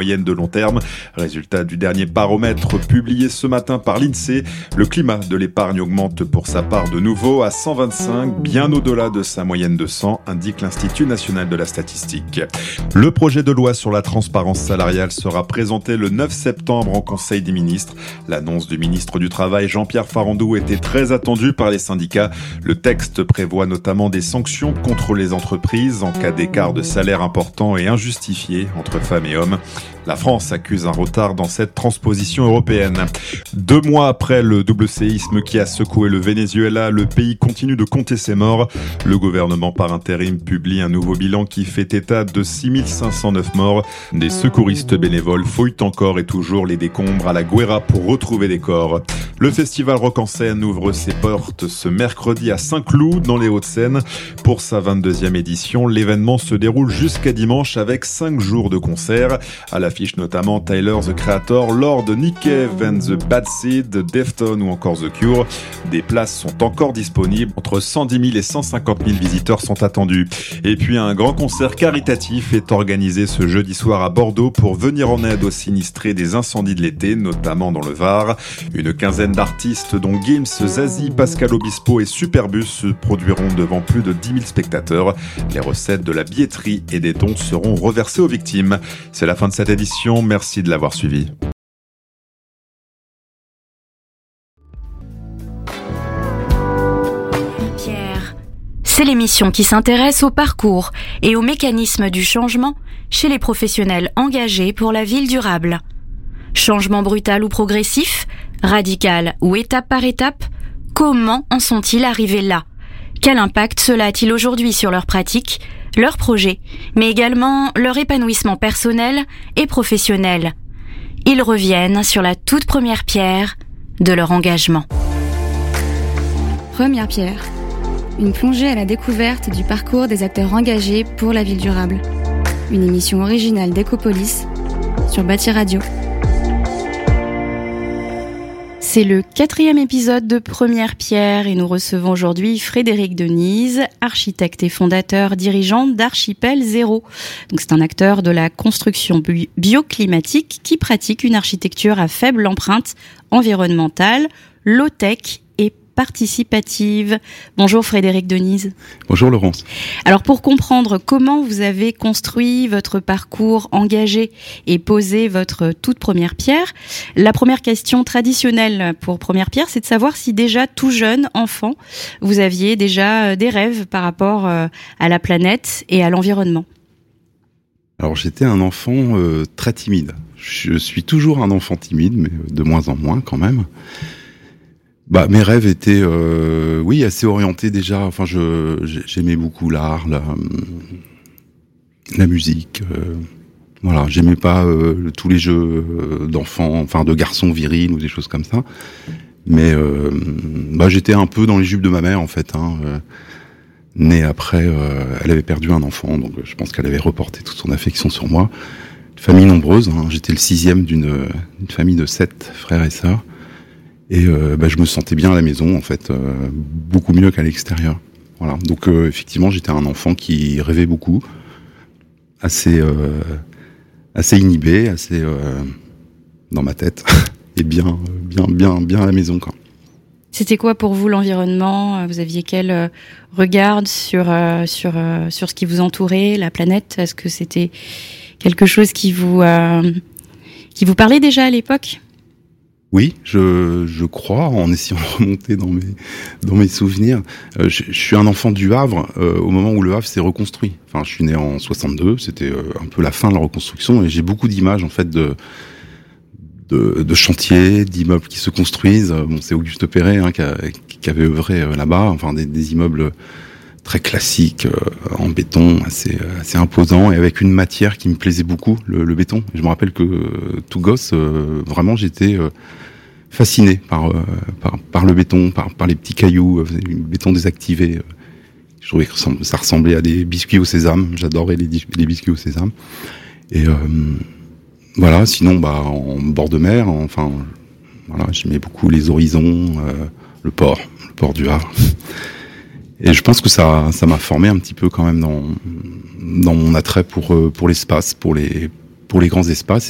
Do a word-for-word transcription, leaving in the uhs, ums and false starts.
moyenne de long terme. Résultat du dernier baromètre publié ce matin par l'INSEE, le climat de l'épargne augmente pour sa part de nouveau à cent vingt-cinq, bien au-delà de sa moyenne de cent, indique l'Institut national de la statistique. Le projet de loi sur la transparence salariale sera présenté le neuf septembre en Conseil des ministres. L'annonce du ministre du Travail Jean-Pierre Farandou était très attendue par les syndicats. Le texte prévoit notamment des sanctions contre les entreprises en cas d'écart de salaire important et injustifié entre femmes et hommes. La France accuse un retard dans cette transposition européenne. Deux mois après le double séisme qui a secoué le Venezuela, le pays continue de compter ses morts. Le gouvernement par intérim publie un nouveau bilan qui fait état de six mille cinq cent neuf morts. Des secouristes bénévoles fouillent encore et toujours les décombres à la Guera pour retrouver des corps. Le festival Rock en Seine ouvre ses portes ce mercredi à Saint-Cloud dans les Hauts-de-Seine. Pour sa vingt-deuxième édition, l'événement se déroule jusqu'à dimanche avec cinq jours de concerts. À l'affiche notamment Tyler, The Creator, Lord, Nick Cave and the Bad Seed, Deftones ou encore The Cure. Des places sont encore disponibles. Entre cent dix mille et cent cinquante mille visiteurs sont attendus. Et puis un grand concert caritatif est organisé ce jeudi soir à Bordeaux pour venir en aide aux sinistrés des incendies de l'été, notamment dans le Var. Une quinzaine d'artistes dont Gims, Zazie, Pascal Obispo et Superbus se produiront devant plus de dix mille spectateurs. Les recettes de la billetterie et des dons seront reversées aux victimes. C'est la fin de cette édition. Merci de l'avoir suivi. Pierre, c'est l'émission qui s'intéresse au parcours et aux mécanismes du changement chez les professionnels engagés pour la ville durable. Changement brutal ou progressif, radical ou étape par étape, comment en sont-ils arrivés là ? Quel impact cela a-t-il aujourd'hui sur leurs pratiques, leurs projets, mais également leur épanouissement personnel et professionnel ? Ils reviennent sur la toute première pierre de leur engagement. Première pierre, une plongée à la découverte du parcours des acteurs engagés pour la ville durable. Une émission originale d'Ecopolis sur Bâti Radio. C'est le quatrième épisode de Première Pierre et nous recevons aujourd'hui Frédéric Denise, architecte et fondateur dirigeant d'Archipel Zéro. Donc c'est un acteur de la construction bioclimatique qui pratique une architecture à faible empreinte environnementale, low-tech et participative. Bonjour Frédéric Denise. Bonjour Laurence. Alors pour comprendre comment vous avez construit votre parcours engagé et posé votre toute première pierre, la première question traditionnelle pour Première Pierre, c'est de savoir si déjà tout jeune, enfant, vous aviez déjà des rêves par rapport à la planète et à l'environnement. Alors j'étais un enfant euh, très timide. Je suis toujours un enfant timide, mais de moins en moins quand même. Bah, mes rêves étaient, euh, oui, assez orientés déjà. Enfin, je, j'aimais beaucoup l'art, la, la musique. Euh, voilà, j'aimais pas euh, tous les jeux d'enfants, enfin de garçons virils ou des choses comme ça. Mais euh, bah, j'étais un peu dans les jupes de ma mère en fait. Hein, euh, née après, euh, elle avait perdu un enfant, donc je pense qu'elle avait reporté toute son affection sur moi. Famille nombreuse, hein, j'étais le sixième d'une, d'une famille de sept frères et sœurs. Et euh, bah, je me sentais bien à la maison, en fait, euh, beaucoup mieux qu'à l'extérieur. Voilà. Donc euh, effectivement, j'étais un enfant qui rêvait beaucoup, assez, euh, assez inhibé, assez euh, dans ma tête, et bien, bien, bien, bien à la maison, quoi. C'était quoi pour vous l'environnement ? Vous aviez quel regard sur euh, sur euh, sur ce qui vous entourait, la planète ? Est-ce que c'était quelque chose qui vous euh, qui vous parlait déjà à l'époque ? Oui, je, je crois, en essayant de remonter dans mes, dans mes souvenirs. Euh, je, je suis un enfant du Havre, euh, au moment où le Havre s'est reconstruit. Enfin, je suis né en soixante-deux, c'était euh, un peu la fin de la reconstruction, et j'ai beaucoup d'images, en fait, de, de, de chantiers, d'immeubles qui se construisent. Bon, c'est Auguste Perret, hein, qui, a, qui avait œuvré euh, là-bas, enfin, des, des immeubles très classiques, euh, en béton, assez, assez imposants, et avec une matière qui me plaisait beaucoup, le, le béton. Je me rappelle que, euh, tout gosse, euh, vraiment, j'étais... Euh, fasciné par, euh, par par le béton, par par les petits cailloux, euh, le béton désactivé. Euh, je trouvais que ça ressemblait à des biscuits au sésame. J'adorais les, les biscuits au sésame. Et euh, voilà. Sinon, bah en bord de mer, enfin, voilà, j'aimais beaucoup les horizons, euh, le port, le port du Havre. Et je pense que ça ça m'a formé un petit peu quand même dans dans mon attrait pour pour l'espace, pour les pour les grands espaces